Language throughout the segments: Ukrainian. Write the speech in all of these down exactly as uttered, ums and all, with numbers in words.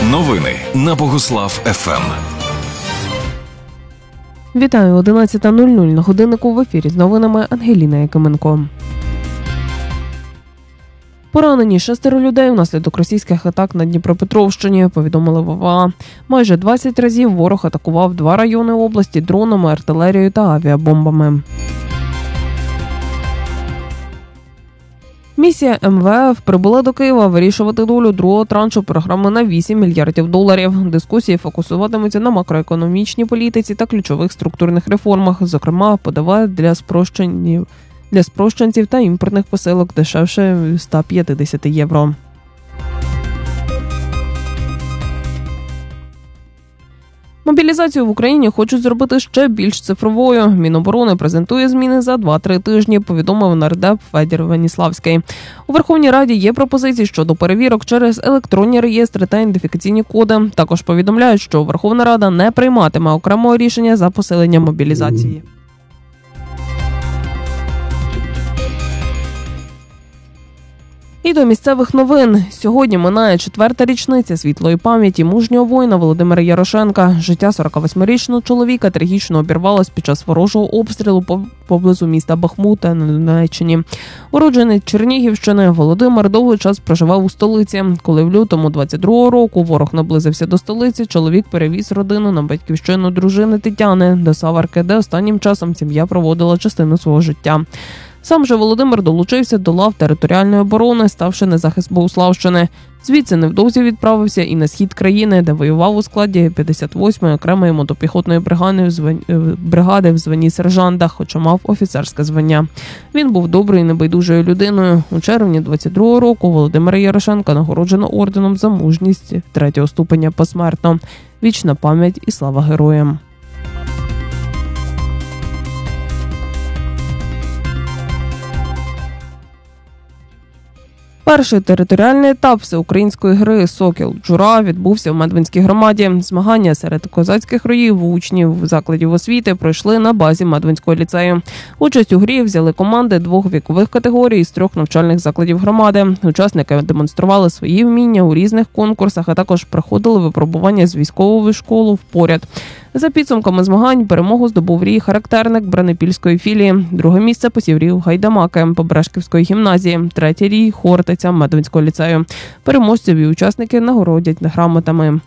Новини на Богуслав еф ем. Вітаю, одинадцята нуль нуль на годиннику, в ефірі з новинами Ангеліна Якименко. Поранені шестеро людей внаслідок російських атак на Дніпропетровщині, повідомили в ОВА. Майже двадцять разів ворог атакував два райони області дронами, артилерією та авіабомбами. Місія ем ве еф прибула до Києва вирішувати долю другого траншу програми на вісім мільярдів доларів. Дискусії фокусуватимуться на макроекономічній політиці та ключових структурних реформах, зокрема, ПДВ для спрощенців, для спрощенців та імпортних посилок дешевше ста п'ятдесят євро. Мобілізацію в Україні хочуть зробити ще більш цифровою. Міноборони презентує зміни за два-три тижні, повідомив нардеп Федір Веніславський. У Верховній Раді є пропозиції щодо перевірок через електронні реєстри та ідентифікаційні коди. Також повідомляють, що Верховна Рада не прийматиме окремого рішення за посилення мобілізації. І до місцевих новин. Сьогодні минає четверта річниця світлої пам'яті мужнього воїна Володимира Ярошенка. Життя сорокавосьмирічного чоловіка трагічно обірвалось під час ворожого обстрілу поблизу міста Бахмута на Донеччині. Уродженець Чернігівщини, Володимир довгий час проживав у столиці. Коли в лютому двадцять другого року ворог наблизився до столиці, чоловік перевіз родину на батьківщину дружини Тетяни до Саварки, де останнім часом сім'я проводила частину свого життя. Сам же Володимир долучився до лав територіальної оборони, ставши на захист Богуславщини. Звідси невдовзі відправився і на схід країни, де воював у складі п'ятдесят восьмої окремої мотопіхотної бригади в званні, бригади в званні сержанта, хоча мав офіцерське звання. Він був доброю і небайдужою людиною. У червні двадцять другого року Володимира Ярошенка нагороджено орденом за мужність третього ступеня посмертно. Вічна пам'ять і слава героям. Перший територіальний етап всеукраїнської гри «Сокіл-Джура» відбувся в Медвинській громаді. Змагання серед козацьких роїв учнів закладів освіти пройшли на базі Медвинського ліцею. Участь у грі взяли команди двох вікових категорій з трьох навчальних закладів громади. Учасники демонстрували свої вміння у різних конкурсах, а також проходили випробування з військової школи в поряд. За підсумками змагань перемогу здобув рій характерник Бранипільської філії. Друге місце посів рій Гайдамаки Побрешківської гімназії. Третє рій Хортиця Медвинського ліцею. Переможців і учасники нагородять грамотами.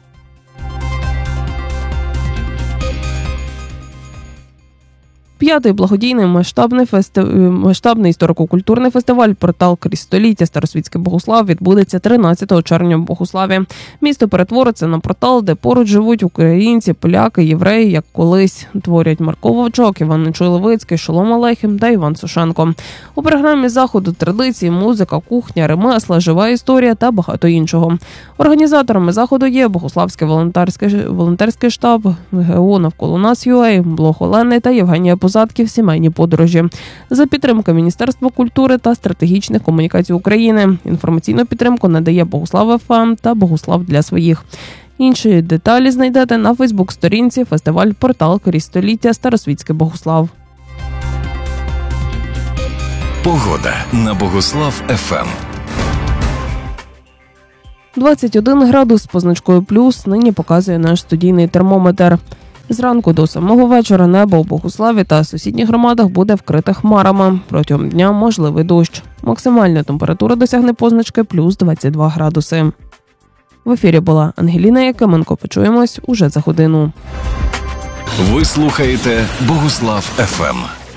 П'ятий благодійний масштабний, фести... масштабний історико-культурний фестиваль «Портал крізь століття. Старосвітський Богуслав» відбудеться тринадцятого червня в Богуславі. Місто перетвориться на портал, де поруч живуть українці, поляки, євреї, як колись. Творять Марко Вовчок, Іван Нечуй-Левицький, Шолом Алейхем та Іван Сушенко. У програмі заходу традиції, музика, кухня, ремесла, жива історія та багато іншого. Організаторами заходу є Богуславський волонтерський, волонтерський штаб, ГО «Навколо нас.ЮА», блог Олени та Євгенія Позадків «Сімейні подорожі». За підтримки Міністерства культури та стратегічних комунікацій України. Інформаційну підтримку надає Богуслав еф ем та Богуслав для своїх. Інші деталі знайдете на фейсбук-сторінці фестиваль «Портал крізь століття. Старосвітський Богуслав». Погода на Богуслав еф ем. двадцять один градус з позначкою плюс нині показує наш студійний термометр. Зранку до самого вечора небо у Богуславі та сусідніх громадах буде вкрите хмарами. Протягом дня можливий дощ. Максимальна температура досягне позначки плюс двадцять два градуси. В ефірі була Ангеліна Якименко. Почуємось уже за годину. Ви слухаєте Богуслав еф ем.